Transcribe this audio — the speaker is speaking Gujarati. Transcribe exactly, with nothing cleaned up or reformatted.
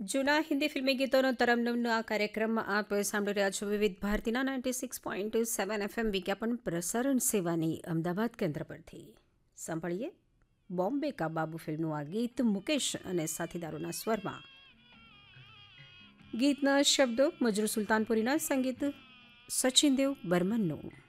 જૂના હિન્દી ફિલ્મી ગીતોનો તરમનમનો આ કાર્યક્રમમાં આપ સાંભળી રહ્યા છો વિવિધ ભારતીના ninety six point seven FM વિજ્ઞાપન પ્રસારણ સેવાની અમદાવાદ કેન્દ્ર પરથી. સાંભળીએ બોમ્બે કા બાબુ ફિલ્મનું આ ગીત મુકેશ અને સાથીદારોના સ્વરમાં. ગીતના શબ્દો મજરૂ સુલતાનપુરીના, સંગીત સચિન દેવ બર્મનનું.